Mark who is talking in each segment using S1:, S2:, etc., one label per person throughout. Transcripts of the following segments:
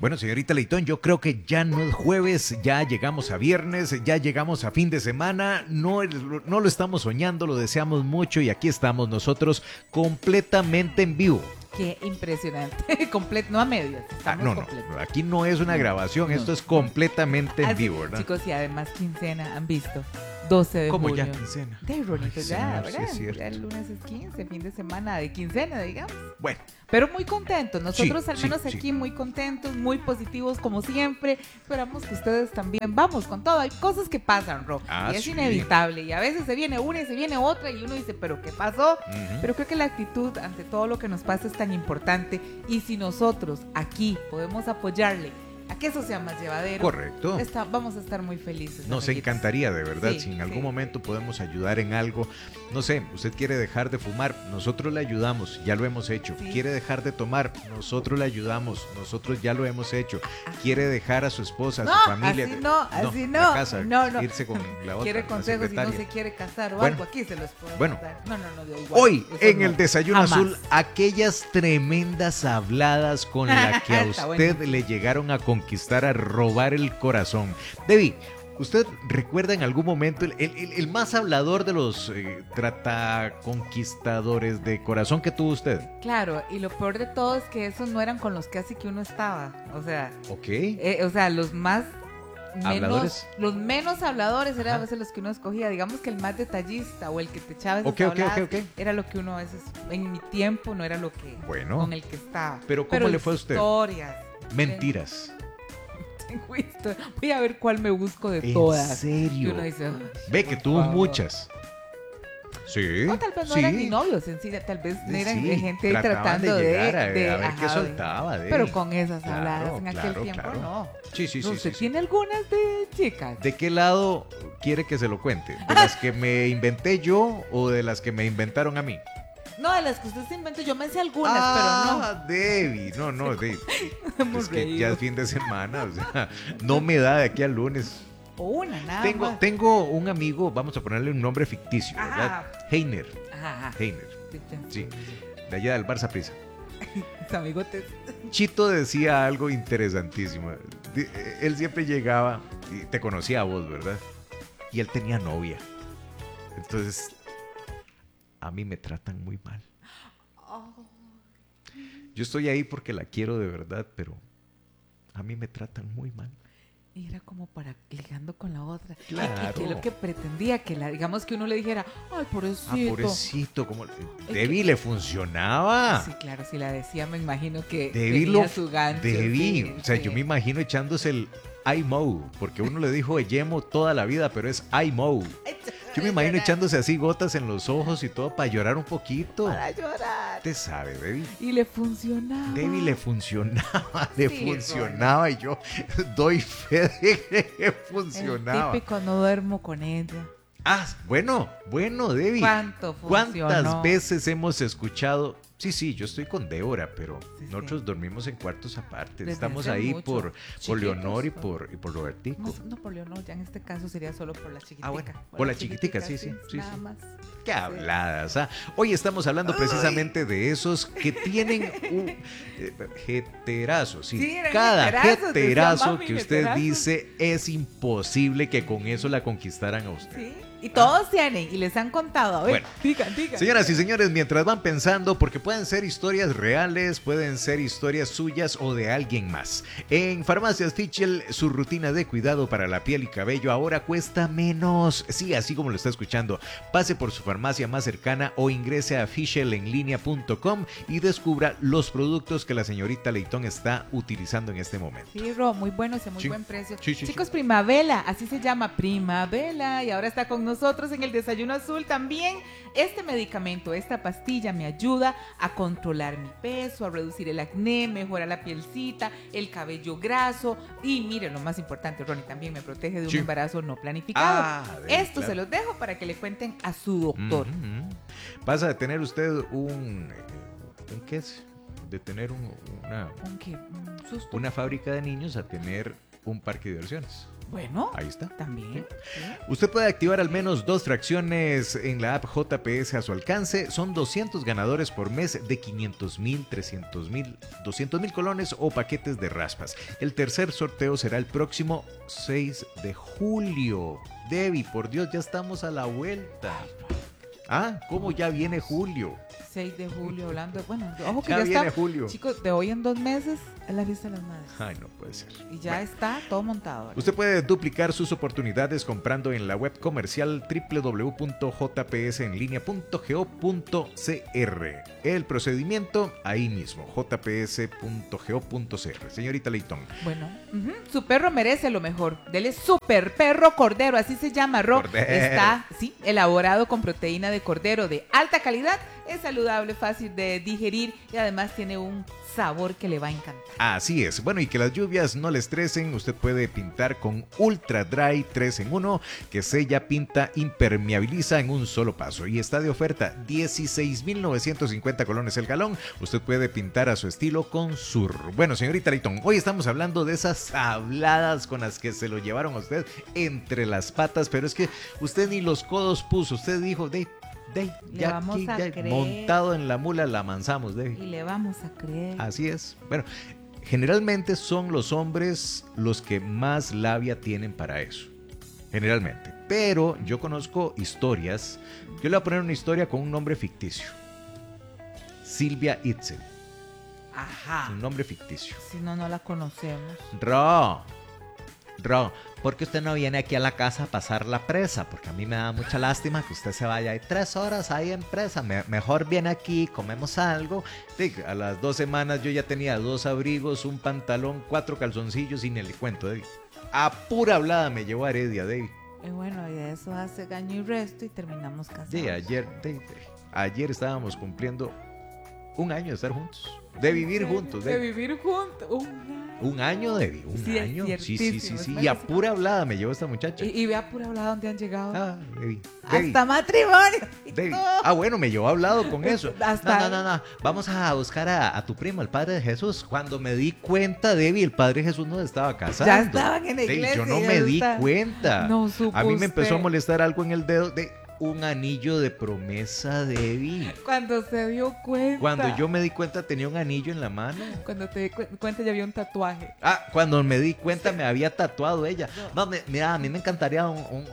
S1: Bueno, señorita Leitón, yo creo que ya no es jueves, ya llegamos a viernes, ya llegamos a fin de semana, no lo estamos soñando, lo deseamos mucho y aquí estamos nosotros completamente en vivo.
S2: Qué impresionante. No a medias.
S1: No, aquí no es una grabación, esto es completamente en vivo, ¿verdad?
S2: Chicos, y además quincena, ¿han visto? 12 de
S1: ¿Cómo
S2: julio.
S1: ya quincena?
S2: De Ronito,
S1: Ay,
S2: ya,
S1: señor,
S2: ¿verdad?
S1: sí es cierto.
S2: Ya el lunes es 15, fin de semana de quincena, digamos.
S1: Bueno.
S2: Pero muy contentos, nosotros
S1: Sí,
S2: al menos
S1: sí.
S2: aquí muy contentos, muy positivos como siempre. Esperamos que ustedes también. Vamos con todo, hay cosas que pasan, Ro, y es
S1: sí.
S2: inevitable. Y a veces se viene una y se viene otra y uno dice, ¿pero qué pasó?
S1: Uh-huh.
S2: Pero creo que la actitud ante todo lo que nos pasa es tan importante. Y si nosotros aquí podemos apoyarle a que eso sea más llevadero,
S1: correcto,
S2: vamos a estar muy felices.
S1: Nos
S2: amiguitos.
S1: encantaría, de verdad,
S2: Sí,
S1: si en algún
S2: sí.
S1: momento podemos ayudar en algo. No sé, usted quiere dejar de fumar, nosotros le ayudamos, ya lo hemos hecho.
S2: Sí.
S1: Quiere dejar de tomar, nosotros le ayudamos, nosotros ya lo hemos hecho. Quiere dejar a su esposa, a su familia.
S2: Así no,
S1: la casa,
S2: no.
S1: irse con la otra.
S2: Quiere
S1: la
S2: consejos si no
S1: secretaria.
S2: se quiere casar o
S1: Bueno,
S2: algo, aquí se los puedo
S1: bueno.
S2: dar. No, de igual.
S1: Hoy
S2: Eso
S1: en
S2: no.
S1: el Desayuno
S2: Jamás.
S1: Azul, aquellas tremendas habladas con la que a
S2: Está
S1: usted
S2: buenísimo.
S1: le llegaron a conquistar, a robar el corazón. Debbie, ¿usted recuerda en algún momento el más hablador de los trataconquistadores de corazón que tuvo usted?
S2: Claro, y lo peor de todo es que esos no eran con los que así que uno estaba. O sea,
S1: Ok.
S2: los más
S1: ¿Habladores?
S2: Los menos habladores eran
S1: Ajá.
S2: a veces los que uno escogía. Digamos que el más detallista o el que te echaba esas
S1: Ok.
S2: era lo que uno a veces, en mi tiempo, no era lo que
S1: Bueno.
S2: con el que estaba.
S1: Pero ¿cómo le fue a usted?
S2: Historias.
S1: Mentiras.
S2: Voy a ver cuál me busco de
S1: ¿En
S2: todas.
S1: serio?
S2: Y uno dice, "Ay,
S1: Ve que
S2: por
S1: tuvo
S2: favor".
S1: muchas. Sí.
S2: O tal vez no
S1: sí.
S2: eran ni novios, en sí, tal vez eran
S1: Sí,
S2: gente
S1: trataban
S2: tratando
S1: de llegar a ver
S2: ajá,
S1: qué soltaba.
S2: pero con esas
S1: Claro,
S2: habladas en aquel
S1: claro,
S2: tiempo
S1: claro.
S2: no.
S1: Sí.
S2: ¿Usted tiene algunas de chicas?
S1: ¿De qué lado quiere que se lo cuente? ¿De las que me inventé yo o de las que me inventaron a mí?
S2: No, de las que usted se inventó, yo me sé algunas,
S1: Debbie, no, Debbie.
S2: pero no.
S1: Es que ya es fin de semana, o sea, no me da de aquí al lunes.
S2: O una, nada más.
S1: Tengo un amigo, vamos a ponerle un nombre ficticio, ¿verdad? Heiner,
S2: Ajá.
S1: Heiner, sí, de allá del Barça Prisa.
S2: Mis amigotes.
S1: Chito decía algo interesantísimo. Él siempre llegaba y te conocía a vos, ¿verdad? Y él tenía novia. Entonces, a mí me tratan muy mal. Yo estoy ahí porque la quiero de verdad, pero a mí me tratan muy mal.
S2: Y era como para ligando con la otra.
S1: Claro.
S2: Y que lo que pretendía, digamos que uno le dijera, ay, pobrecito.
S1: Pobrecito, como Debbie le funcionaba.
S2: Sí, claro, si la decía, me imagino que
S1: Debbie
S2: tenía su gancho.
S1: Debbie,
S2: sí,
S1: o sea,
S2: sí.
S1: yo me imagino echándose el IMO, porque uno le dijo Yemo toda la vida, pero es IMO. Yo me imagino echándose así gotas en los ojos y todo para llorar un poquito.
S2: Para llorar.
S1: Usted sabe, Debbie.
S2: Y le funcionaba.
S1: Debbie le funcionaba,
S2: Sí,
S1: y yo doy fe de que
S2: El
S1: funcionaba.
S2: típico no duermo con ella.
S1: Bueno, Debbie.
S2: ¿Cuánto funcionó?
S1: ¿Cuántas veces hemos escuchado? Sí, yo estoy con Débora, pero
S2: Sí,
S1: nosotros
S2: sí.
S1: dormimos en cuartos aparte.
S2: Desde
S1: Estamos
S2: hace
S1: ahí
S2: mucho.
S1: por
S2: Chiquitos,
S1: Leonor y
S2: ¿no?
S1: por Robertico.
S2: No, por Leonor, ya en este caso sería solo por la chiquitica.
S1: bueno, por la chiquitica, sí.
S2: Nada más.
S1: Qué habladas, ¿ah? Hoy estamos hablando precisamente de esos que tienen un jeterazo. Sí,
S2: Sí, eran
S1: cada
S2: jeterazos, decía
S1: jeterazo
S2: mami,
S1: que usted
S2: jeterazos.
S1: dice es imposible que con eso la conquistaran a usted.
S2: Sí, y todos tienen, y les han contado. A ver,
S1: Bueno.
S2: digan.
S1: Señoras y señores, mientras van pensando, porque pueden ser historias reales, pueden ser historias suyas o de alguien más. En Farmacias Fischl, su rutina de cuidado para la piel y cabello ahora cuesta menos. Sí, así como lo está escuchando. Pase por su farmacia más cercana o ingrese a fischelenlinea.com y descubra los productos que la señorita Leitón está utilizando en este momento.
S2: Sí, Ro, muy buenos y a muy
S1: Sí.
S2: buen precio.
S1: Sí.
S2: Chicos, Primavera, así se llama, Primavera, y ahora está con nosotros en el Desayuno Azul también. Este medicamento, esta pastilla me ayuda a controlar mi peso, a reducir el acné, mejora la pielcita, el cabello graso y mire, lo más importante, Ronnie, también me protege de un
S1: Sí.
S2: embarazo no planificado. Esto
S1: claro.
S2: se los dejo para que le cuenten a su doctor.
S1: Pasa de tener usted un ¿qué es? De tener
S2: ¿Un qué? ¿Un susto?
S1: una fábrica de niños a tener un parque de diversiones.
S2: Bueno,
S1: Ahí está.
S2: también. ¿sí?
S1: Usted puede activar al menos 2 fracciones en la app JPS a su alcance. Son 200 ganadores por mes de 500,000, 300,000, 200,000 colones o paquetes de raspas. El tercer sorteo será el próximo 6 de julio. Debbie, por Dios, ya estamos a la vuelta. Ah, ¿cómo ya viene julio?
S2: 6 de julio, hablando de... Bueno, ojo que
S1: Ya
S2: ya
S1: viene
S2: está...
S1: julio.
S2: Chicos, de hoy en 2 meses es la fiesta de las madres.
S1: Ay, no puede ser.
S2: Y ya está todo montado. ¿verdad?
S1: Usted puede duplicar sus oportunidades comprando en la web comercial www.jpsenlinea.go.cr. El procedimiento ahí mismo, jps.go.cr. Señorita Leighton.
S2: Bueno, su perro merece lo mejor. Dele Super Perro Cordero, así se llama, Ro.
S1: Cordero.
S2: Está, sí, elaborado con proteína de cordero de alta calidad. Es saludable, fácil de digerir y además tiene un sabor que le va a encantar.
S1: Así es. Bueno, y que las lluvias no le estresen, usted puede pintar con Ultra Dry 3 en 1, que sella, pinta, impermeabiliza en un solo paso. Y está de oferta 16,950 colones el galón. Usted puede pintar a su estilo con Sur. Bueno, señorita Leighton, hoy estamos hablando de esas habladas con las que se lo llevaron a usted entre las patas, pero es que usted ni los codos puso. Usted dijo,
S2: Le vamos a creer.
S1: montado en la mula la amansamos, Debbie.
S2: Y le vamos a creer.
S1: Así es. Bueno, generalmente son los hombres los que más labia tienen para eso. Generalmente. Pero yo conozco historias. Yo le voy a poner una historia con un nombre ficticio. Silvia Itzel.
S2: Ajá.
S1: Un nombre ficticio.
S2: Si no, no la conocemos.
S1: Ro, ¿por qué usted no viene aquí a la casa a pasar la presa? Porque a mí me da mucha lástima que usted se vaya ahí 3 horas ahí en presa. Mejor viene aquí, comemos algo. Sí, a las 2 semanas yo ya tenía 2 abrigos, un pantalón, 4 calzoncillos y ni le cuento, David. A pura hablada me llevó a Heredia, David.
S2: Y bueno, y de eso hace gaño y resto y terminamos casados.
S1: Sí, ayer estábamos cumpliendo 1 año de estar juntos. De vivir juntos,
S2: De
S1: David.
S2: vivir juntos.
S1: Un año, David, un
S2: Sí, es
S1: año. Sí.
S2: ciertísimo,
S1: Y a
S2: es
S1: pura hablada me llevó esta muchacha.
S2: Y vea pura hablada dónde han llegado.
S1: Ah, David.
S2: Hasta matrimonio. y
S1: David.
S2: todo.
S1: Ah, bueno, me llevó hablado con eso.
S2: Hasta-
S1: No. Vamos a buscar a tu primo, el Padre de Jesús. Cuando me di cuenta, Debbie, el Padre de Jesús no estaba casando.
S2: Ya estaban en la
S1: David,
S2: iglesia.
S1: yo no
S2: ya
S1: me di
S2: está.
S1: cuenta.
S2: No supo
S1: A mí me empezó a
S2: usted.
S1: molestar algo en el dedo de un anillo de promesa, Debbie.
S2: Cuando se dio cuenta.
S1: Cuando yo me di cuenta tenía un anillo en la mano.
S2: Cuando te di cuenta ya había un tatuaje.
S1: Ah, cuando me di cuenta me había tatuado ella. No, mira, a mí me encantaría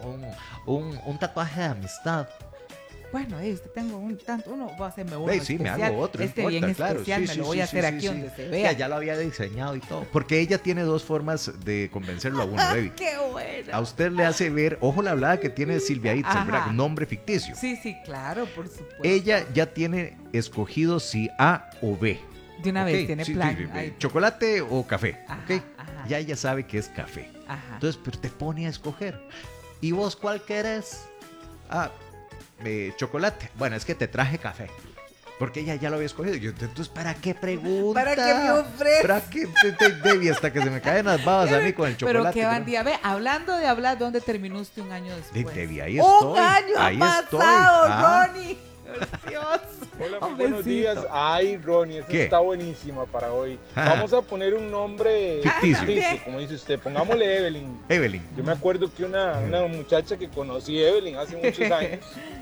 S1: un tatuaje de amistad.
S2: Bueno, usted tengo uno, voy a hacerme uno
S1: Sí, me
S2: especial.
S1: hago otro.
S2: Este
S1: importa,
S2: bien
S1: claro.
S2: especial, me lo voy a hacer aquí donde se vea.
S1: Ya lo había diseñado y todo. Porque ella tiene 2 formas de convencerlo a uno, Debbie.
S2: ¡Qué bueno!
S1: A usted le hace ver, ojo la hablada que tiene Silvia Itzel,
S2: Ajá.
S1: ¿verdad? Nombre ficticio.
S2: Sí, claro, por supuesto.
S1: Ella ya tiene escogido si A o B.
S2: De una
S1: Ok,
S2: vez tiene
S1: sí,
S2: plan.
S1: sí,
S2: Ay,
S1: chocolate o café.
S2: Ajá,
S1: ¿Ok?
S2: ajá.
S1: Ya ella sabe que es café.
S2: Ajá.
S1: Entonces, pero te pone a escoger. ¿Y vos cuál querés? Ah, chocolate. Bueno, es que te traje café. Porque ella ya lo había escogido. Yo, entonces, ¿para qué pregunta?
S2: ¿Para qué me ofrece?
S1: ¿Para qué Debbie, hasta que se me caen las babas a mí con el chocolate?
S2: Pero qué bandía. Ve, hablando de hablar, ¿dónde terminó usted un año después?
S1: Debbie, ahí estoy.
S2: ¡Un año
S1: ahí
S2: ha
S1: estoy.
S2: pasado,
S1: Ah.
S2: Ronnie! Dios.
S3: Hola, muy
S2: Un
S3: buenos
S2: besito.
S3: días. Ay, Ronnie, esta
S1: ¿Qué?
S3: está buenísima para hoy.
S1: Ajá.
S3: Vamos a poner un nombre
S1: Ficticio.
S3: como dice usted. Pongámosle Evelyn.
S1: Evelyn.
S3: Yo me acuerdo que una muchacha que conocí, Evelyn, hace muchos años,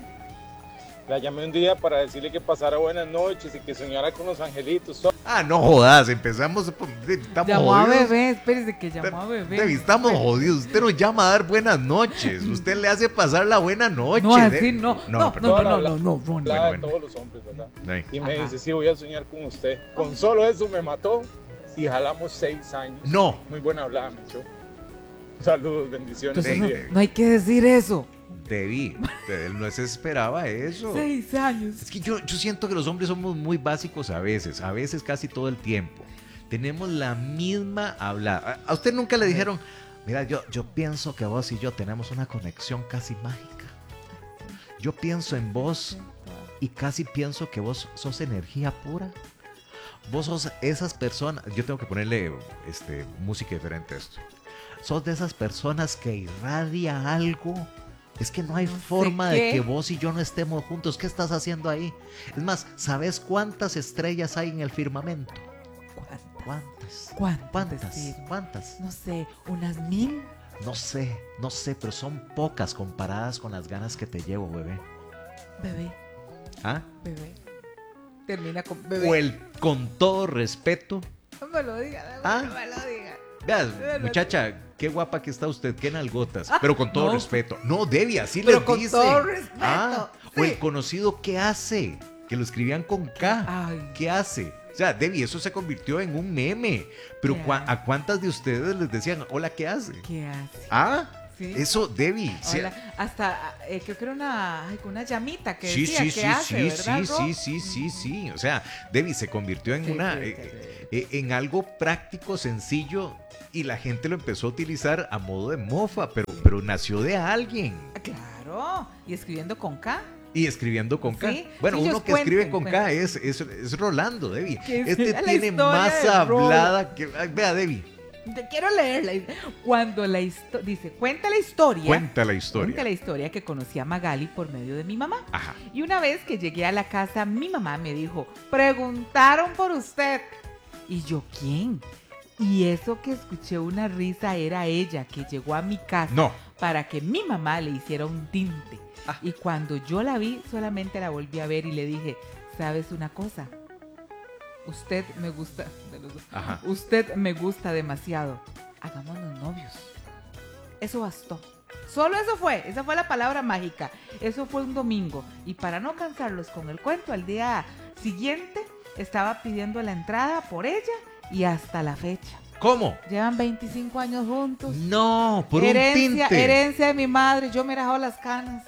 S3: la llamé un día para decirle que pasara buenas noches y que soñara con los angelitos.
S1: Ah, no jodas, empezamos. Estamos
S2: Llamó a
S1: jodidos.
S2: bebé, espérese que llamó a bebé.
S1: Debbie, estamos jodidos. Usted nos llama a dar buenas noches. Usted le hace pasar la buena noche.
S2: No, así
S1: Debbie.
S2: no.
S1: No, perdón.
S2: No, Ronnie.
S3: Hablaba de
S1: bueno.
S3: todos los hombres, ¿verdad?
S1: Ay.
S3: Y me
S2: Ajá.
S3: dice, sí, voy a soñar con usted. Con solo eso me mató y jalamos 6 años.
S1: No.
S3: Muy buena hablada, me echó. Saludos, bendiciones.
S2: Entonces,
S1: Sí,
S2: no,
S1: sí.
S2: no hay que decir eso.
S1: Debbie, él no se esperaba eso.
S2: 6 años.
S1: Es que yo siento que los hombres somos muy básicos a veces casi todo el tiempo. Tenemos la misma hablada. A usted nunca le dijeron, mira, yo pienso que vos y yo tenemos una conexión casi mágica. Yo pienso en vos y casi pienso que vos sos energía pura. Vos sos esas personas, yo tengo que ponerle música diferente a esto. Sos de esas personas que irradia algo. Es que no hay
S2: No sé
S1: forma de
S2: qué.
S1: que vos y yo no estemos juntos. ¿Qué estás haciendo ahí? Es más, ¿sabes cuántas estrellas hay en el firmamento? ¿Cuántas?
S2: ¿Cuántas?
S1: ¿Cuántas?
S2: Decir?
S1: ¿Cuántas?
S2: No sé, unas 1000.
S1: no sé, pero son pocas comparadas con las ganas que te llevo, bebé.
S2: Bebé,
S1: ¿Ah?
S2: bebé. Termina con bebé.
S1: O el con todo respeto.
S2: No me lo diga,
S1: ¿Ah?
S2: no me lo diga.
S1: Veas, muchacha, qué guapa que está usted, qué nalgotas, pero con todo
S2: no.
S1: respeto. No, Debbie, así
S2: Pero
S1: les
S2: con
S1: dicen.
S2: todo respeto,
S1: Ah,
S2: sí.
S1: o el conocido, ¿qué hace? Que lo escribían con K.
S2: Ay.
S1: ¿Qué hace? O sea, Debbie, eso se convirtió en un meme. Pero
S2: ¿Qué hace?
S1: ¿a cuántas de ustedes les decían, hola, ¿qué hace?
S2: ¿Qué hace?
S1: Ah,
S2: Sí.
S1: eso, Debbie.
S2: Hola, hasta creo que era una llamita que
S1: Sí,
S2: decía
S1: sí,
S2: ¿qué
S1: sí,
S2: hace,
S1: sí,
S2: verdad,
S1: sí,
S2: Ro?
S1: sí. O sea, Debbie se convirtió en
S2: Sí,
S1: una,
S2: sí,
S1: en algo práctico, sencillo, y la gente lo empezó a utilizar a modo de mofa, pero nació de alguien.
S2: Claro, y escribiendo con K.
S1: Y escribiendo con K.
S2: Sí,
S1: Bueno,
S2: sí,
S1: uno
S2: ellos
S1: que escribe
S2: cuenten,
S1: con K es Rolando, Debbie.
S2: Que
S1: Este
S2: sea la
S1: tiene
S2: historia
S1: más
S2: de
S1: hablada que... Ay, vea, Debbie,
S2: Te quiero leerla. Cuando la historia dice, cuenta la historia.
S1: cuenta la historia.
S2: Cuenta la historia que conocí a Magali por medio de mi mamá.
S1: Ajá.
S2: Y una vez que llegué a la casa, mi mamá me dijo, preguntaron por usted. Y yo, ¿quién? Y eso que escuché una risa era ella, que llegó a mi casa
S1: No.
S2: para que mi mamá le hiciera un tinte.
S1: Ah.
S2: Y cuando yo la vi, solamente la volví a ver y le dije, ¿sabes una cosa? Usted me gusta, de los dos.
S1: Ajá.
S2: Usted me gusta demasiado. Hagámonos novios. Eso bastó. Solo eso fue, esa fue la palabra mágica. Eso fue un domingo. Y para no cansarlos con el cuento, al día siguiente estaba pidiendo la entrada por ella y hasta la fecha.
S1: ¿Cómo?
S2: Llevan 25 años juntos.
S1: No, por
S2: herencia,
S1: un tinte.
S2: herencia de mi madre. Yo me he rajado las canas.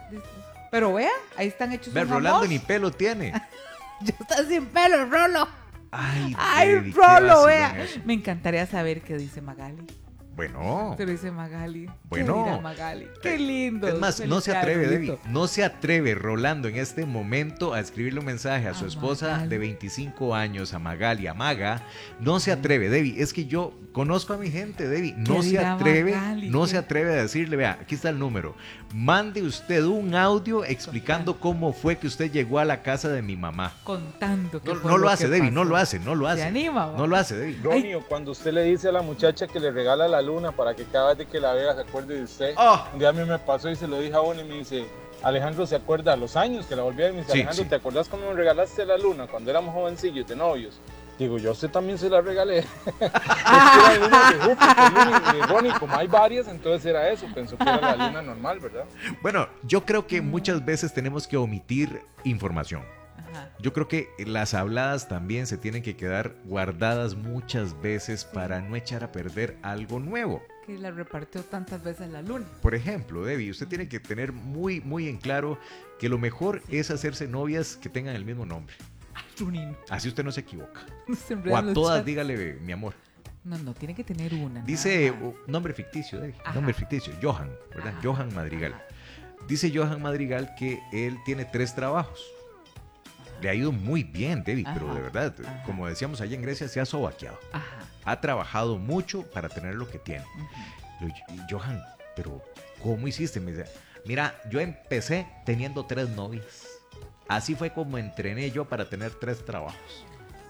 S2: Pero vea, ahí están hechos
S1: Ve,
S2: un
S1: Rolando
S2: amor.
S1: ni pelo tiene.
S2: Ya está sin pelo, Rolo.
S1: Ay,
S2: Ay,
S1: Debbie, qué
S2: Rolo,
S1: vacilón
S2: vea.
S1: eso.
S2: Me encantaría saber qué dice Magali.
S1: Bueno.
S2: Pero dice Magali.
S1: Bueno.
S2: ¿Qué dirá Magali? Qué lindo.
S1: Es más, no se
S2: Felicidades,
S1: atreve,
S2: Rolito.
S1: Debbie, no se atreve Rolando en este momento a escribirle un mensaje a su
S2: A
S1: esposa
S2: Magali.
S1: de 25 años, a Magali, a Maga. No se atreve, Debbie. Es que yo conozco a mi gente, Debbie. No
S2: ¿Qué
S1: se
S2: dirá
S1: atreve,
S2: Magali?
S1: no
S2: ¿Qué?
S1: se atreve a decirle, vea, aquí está el número. Mande usted un audio explicando cómo fue que usted llegó a la casa de mi mamá.
S2: Contando que
S1: No,
S2: fue
S1: no lo
S2: que
S1: hace, Debbie, no
S2: pasó.
S1: lo hace, no lo
S2: Se
S1: hace.
S2: anima, va.
S1: No lo hace, Debbie.
S3: Ronnie, o cuando usted le dice a la muchacha que le regala la luna para que cada vez de que la vea se acuerde de usted.
S1: Oh.
S3: Un día a mí me pasó y se lo dije a uno y me dice, Alejandro se acuerda a los años que la volví a ver. Me dice,
S1: Sí,
S3: Alejandro,
S1: sí.
S3: ¿te acordás cuando me regalaste la luna cuando éramos jovencillos de novios? Digo, yo a usted también se la regalé. Es que era la luna de Júpiter, luna de Ronnie, como hay varias, entonces era eso. Pensó que era la luna normal, ¿verdad?
S1: Bueno, yo creo que muchas veces tenemos que omitir información.
S2: Ajá.
S1: Yo creo que las habladas también se tienen que quedar guardadas muchas veces para no echar a perder algo nuevo.
S2: Que la repartió tantas veces la luna.
S1: Por ejemplo, Debbie, usted tiene que tener muy, muy en claro que lo mejor es hacerse novias que tengan el mismo nombre.
S2: Ay, Runin.
S1: Así usted no se equivoca.
S2: Se
S1: O
S2: enredan
S1: a
S2: los
S1: todas
S2: chats.
S1: dígale mi amor.
S2: No, tiene que tener una.
S1: Dice
S2: nada más.
S1: nombre ficticio, Debbie.
S2: Ajá.
S1: Nombre ficticio. Johan, ¿verdad?
S2: Ajá.
S1: Johan Madrigal.
S2: Ajá.
S1: Dice Johan Madrigal que él tiene 3 trabajos. Le ha ido muy bien, Debbie, pero
S2: Ajá.
S1: de verdad,
S2: Ajá.
S1: como decíamos allá en Grecia, se ha sobaqueado.
S2: Ajá.
S1: Ha trabajado mucho para tener lo que tiene.
S2: Ujú.
S1: Le digo, Johan, pero ¿cómo hiciste? Me dice, mira, yo empecé teniendo 3 novias. Así fue como entrené yo para tener 3 trabajos.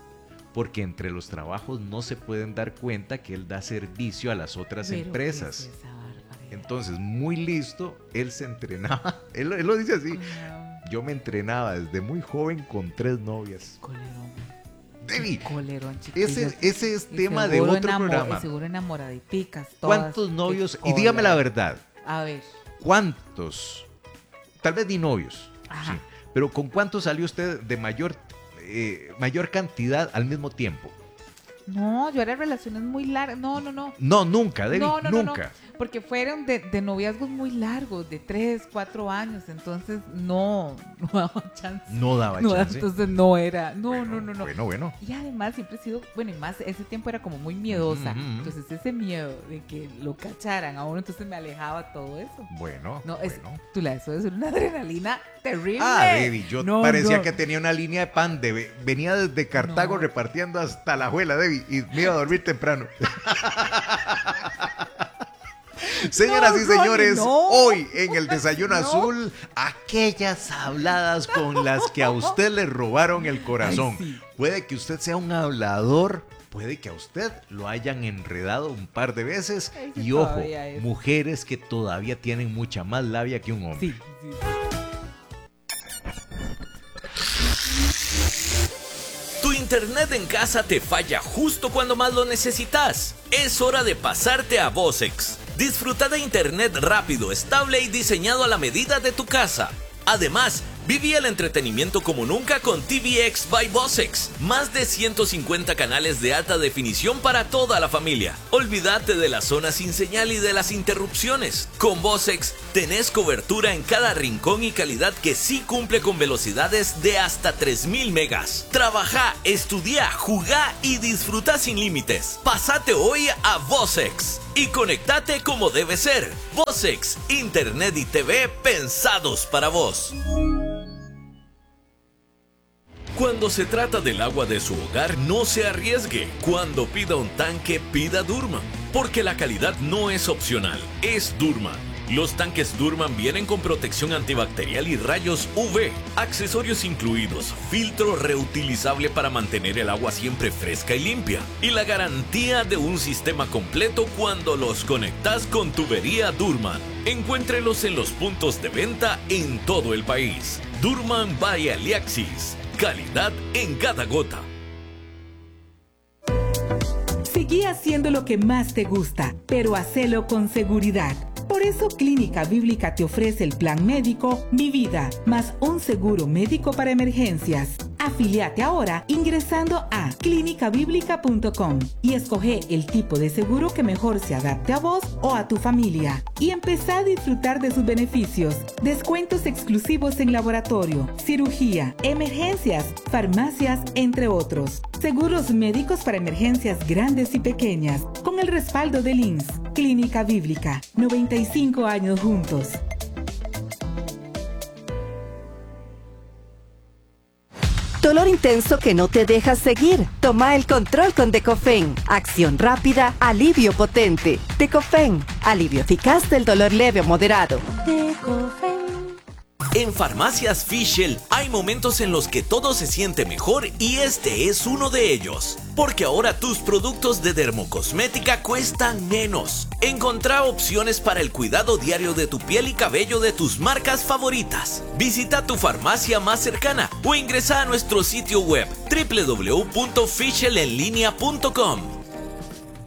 S1: Porque entre los trabajos no se pueden dar cuenta que él da servicio a las otras
S2: Pero,
S1: empresas.
S2: ¿qué es esa barbaridad?
S1: Entonces, muy listo, él se entrenaba. Él lo dice así.
S2: Colerón,
S1: Yo me entrenaba desde muy joven con 3 novias.
S2: colerón.
S1: Debbie,
S2: Colerón, chiquillos.
S1: ese es
S2: Y
S1: tema de
S2: seguro
S1: otro programa.
S2: y seguro enamoradipicas todas.
S1: ¿Cuántos
S2: Qué
S1: novios? Y
S2: cola.
S1: dígame la verdad.
S2: A ver.
S1: ¿Cuántos? Tal vez ni novios.
S2: Ajá.
S1: Sí, pero ¿con cuántos salió usted de mayor cantidad al mismo tiempo?
S2: No, yo era relaciones muy largas. No.
S1: No, nunca, Debbie,
S2: No,
S1: nunca.
S2: Porque fueron de noviazgos muy largos, de 3, 4 años. Entonces, no daba chance.
S1: No daba
S2: No,
S1: chance.
S2: entonces no era. No.
S1: Bueno.
S2: Y además siempre he sido, bueno, y más ese tiempo era como muy miedosa.
S1: Ujú, ujú.
S2: Entonces ese miedo de que lo cacharan a uno, entonces me alejaba todo eso.
S1: Bueno,
S2: No, es,
S1: bueno.
S2: tú la eso es una adrenalina terrible.
S1: Ah, Debbie, yo
S2: No,
S1: parecía
S2: no.
S1: que tenía una línea de pan. Venía desde Cartago
S2: No.
S1: repartiendo hasta la abuela, Debbie, y me iba a dormir temprano. Señoras y
S2: Ronnie,
S1: señores,
S2: no.
S1: hoy en el Desayuno
S2: No.
S1: Azul, aquellas habladas con las que a usted le robaron el corazón.
S2: Ay, sí.
S1: Puede que usted sea un hablador puede que a usted lo hayan enredado un par de veces.
S2: Ay, que
S1: Y ojo,
S2: todavía es.
S1: mujeres que todavía tienen mucha más labia que un hombre.
S2: Sí, sí, sí.
S4: Tu internet en casa te falla justo cuando más lo necesitas. Es hora de pasarte a Vosex. Disfruta de internet rápido, estable y diseñado a la medida de tu casa. Además, viví el entretenimiento como nunca con TVX by Vosex. Más de 150 canales de alta definición para toda la familia. Olvídate de la zona sin señal y de las interrupciones. Con Vosex tenés cobertura en cada rincón y calidad que sí cumple con velocidades de hasta 3000 megas. Trabaja, estudia, jugá y disfruta sin límites. Pásate hoy a Vosex y conectate como debe ser. Vosex, internet y TV pensados para vos. Cuando se trata del agua de su hogar, no se arriesgue. Cuando pida un tanque, pida Durman, porque la calidad no es opcional, es Durman. Los tanques Durman vienen con protección antibacterial y rayos UV, accesorios incluidos, filtro reutilizable para mantener el agua siempre fresca y limpia, y la garantía de un sistema completo cuando los conectas con tubería Durman. Encuéntrelos en los puntos de venta en todo el país. Durman by Aliaxis. Calidad en cada gota.
S5: Seguí haciendo lo que más te gusta, pero hacelo con seguridad. Por eso Clínica Bíblica te ofrece el plan médico Mi Vida, más un seguro médico para emergencias. Afíliate ahora ingresando a clinicabiblica.com y escoge el tipo de seguro que mejor se adapte a vos o a tu familia. Y empezá a disfrutar de sus beneficios. Descuentos exclusivos en laboratorio, cirugía, emergencias, farmacias, entre otros. Seguros médicos para emergencias grandes y pequeñas, con el respaldo del INS. Clínica Bíblica, 95 años juntos.
S6: Dolor intenso que no te deja seguir. Toma el control con Decofen. Acción rápida, alivio potente. Decofen, alivio eficaz del dolor leve o moderado. Decofen.
S4: En Farmacias Fischl hay momentos en los que todo se siente mejor y este es uno de ellos. Porque ahora tus productos de dermocosmética cuestan menos. Encontrá opciones para el cuidado diario de tu piel y cabello de tus marcas favoritas. Visita tu farmacia más cercana o ingresa a nuestro sitio web www.fischlenlinea.com.